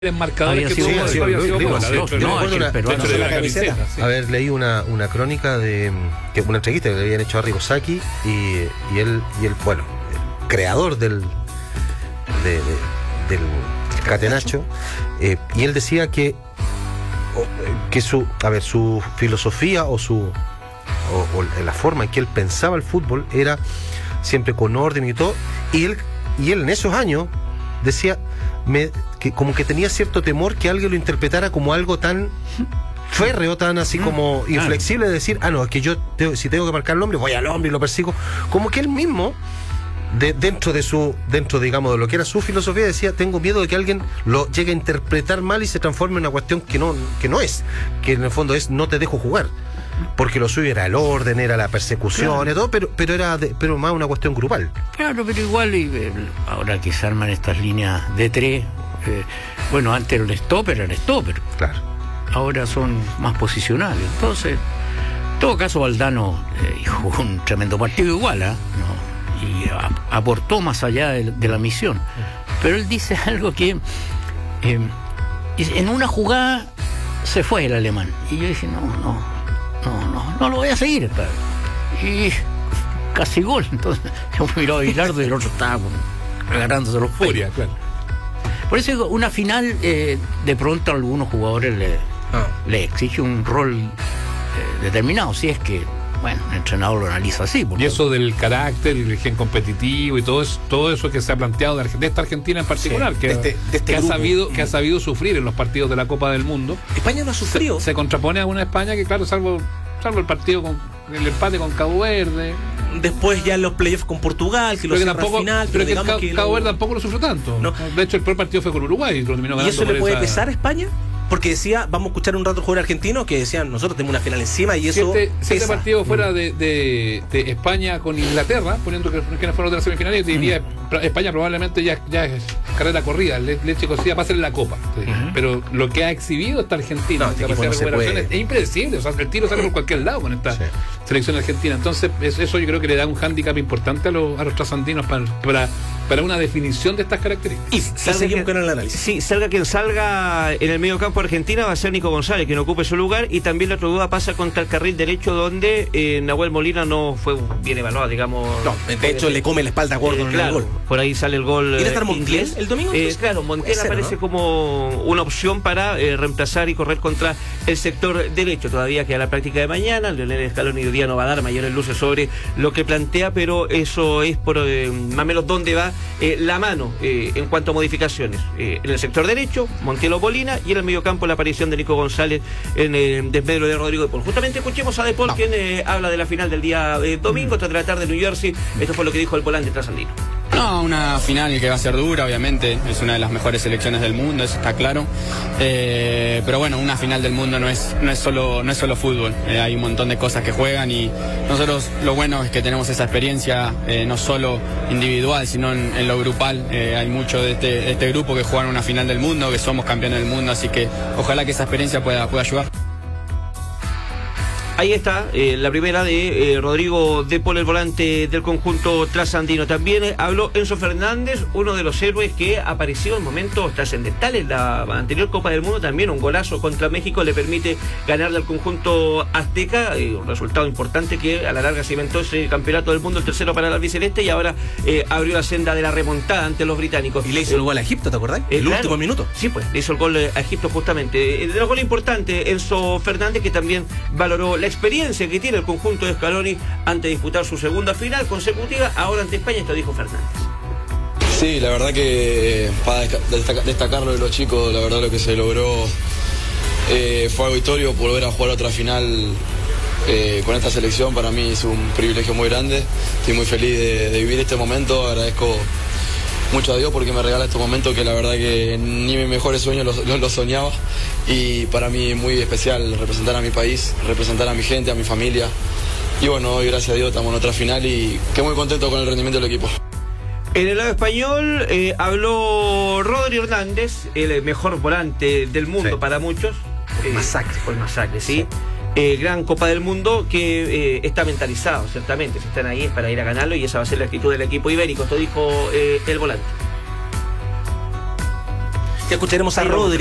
marcadores que tuvo la camiseta. A ver, leí una crónica de una entrevista que le habían hecho a Arrigo Sacchi y él, bueno, el creador del Catenaccio, y él decía que su filosofía o la forma en que él pensaba el fútbol era siempre con orden y todo, y él en esos años decía que como que tenía cierto temor que alguien lo interpretara como algo tan férreo, tan así como inflexible, de decir, no, es que yo si tengo que marcar al hombre, voy al hombre y lo persigo. Como que él mismo, dentro digamos de lo que era su filosofía, decía, tengo miedo de que alguien lo llegue a interpretar mal y se transforme en una cuestión que no es, que en el fondo es no te dejo jugar. Porque lo suyo era el orden, era la persecución, y todo, pero más una cuestión grupal. Claro, pero igual, ahora que se arman estas líneas de tres, bueno, antes era el stopper. Claro. Ahora son más posicionales. Entonces, en todo caso, Valdano jugó un tremendo partido igual, ¿no? Y aportó más allá de la misión. Pero él dice algo que en una jugada se fue el alemán. Y yo dije, no lo voy a seguir. Y casi gol. Entonces yo miraba a Bilardo y el otro estaba agarrándose los furia, claro. Por eso digo, una final de pronto a algunos jugadores le exige un rol determinado, si es que, bueno, el entrenador lo analiza así. Y eso del carácter y el gen competitivo y todo eso que se ha planteado de esta Argentina en particular, sí, que ha sabido sufrir en los partidos de la Copa del Mundo. España no ha sufrido. Se contrapone a una España que, claro, salvo el partido el empate con Cabo Verde. Después ya en los playoffs con Portugal, que lo cierra al final. Pero que Cabo Verde tampoco lo sufrió tanto. No. De hecho, el peor partido fue con Uruguay. Y eso le puede pesar a España. Porque decía, vamos a escuchar un rato el jugador argentino que decían, nosotros tenemos una final encima y eso si este partido fuera de España con Inglaterra, poniendo que fueron de la semifinal, yo te diría, España probablemente ya es carrera corrida, leche cocida para hacer la Copa. Pero lo que ha exhibido esta Argentina, es impredecible. O sea, el tiro sale por cualquier lado con esta selección argentina. Entonces, eso yo creo que le da un hándicap importante a los trasandinos para una definición de estas características. Y seguimos con el análisis. Sí, salga quien salga en el medio campo Argentina, va a ser Nico González quien ocupe su lugar, y también la otra duda pasa contra el carril derecho, donde Nahuel Molina no fue bien evaluado, digamos. No, de hecho le come la espalda a Gordon en el gol. Por ahí sale el gol. ¿Quiere estar Montiel el domingo? Claro, Montiel aparece como una opción para reemplazar y correr contra el sector derecho. Todavía queda la práctica de mañana. Leonel Scaloni hoy día no va a dar mayores luces sobre lo que plantea, pero eso es por más o menos dónde va la mano en cuanto a modificaciones. En el sector derecho, Montiel o Molina, y en el medio campo la aparición de Nico González en desmedro de Rodrigo de Paul. Justamente escuchemos a De Paul, quien habla de la final del día domingo, 3 de la tarde en New Jersey. Esto fue lo que dijo el volante trasandino. No, una final que va a ser dura, obviamente, es una de las mejores selecciones del mundo, eso está claro, pero bueno, una final del mundo no es solo fútbol, hay un montón de cosas que juegan, y nosotros lo bueno es que tenemos esa experiencia, no solo individual, sino en lo grupal. Hay mucho de este grupo que juegan una final del mundo, que somos campeones del mundo, así que ojalá que esa experiencia pueda ayudar. Ahí está la primera de Rodrigo De Paul, el volante del conjunto trasandino. También habló Enzo Fernández, uno de los héroes que apareció en momentos trascendentales. La anterior Copa del Mundo, también un golazo contra México le permite ganarle al conjunto azteca, un resultado importante que a la larga cimentó ese campeonato del mundo, el tercero para el albiceleste, y ahora abrió la senda de la remontada ante los británicos. Y le hizo el gol a Egipto, ¿te acordás? El último minuto. Sí, pues, le hizo el gol a Egipto justamente. De los goles importantes, Enzo Fernández, que también valoró la experiencia que tiene el conjunto de Scaloni ante disputar su segunda final consecutiva, ahora ante España. Esto dijo Fernández. Sí, la verdad que para destacarlo de los chicos, la verdad lo que se logró fue algo histórico. Volver a jugar otra final con esta selección para mí es un privilegio muy grande. Estoy muy feliz de vivir este momento, agradezco mucho a Dios porque me regala estos momentos que la verdad que ni mis mejores sueños los soñaba, y para mí es muy especial representar a mi país, representar a mi gente, a mi familia, y bueno, hoy gracias a Dios estamos en otra final y que muy contento con el rendimiento del equipo. En el lado español habló Rodri Hernández, el mejor volante del mundo para muchos. Por masacre, sí. Gran Copa del Mundo que está mentalizado, ciertamente. Si están ahí es para ir a ganarlo, y esa va a ser la actitud del equipo ibérico. Esto dijo el volante. Ya escucharemos a Rodri.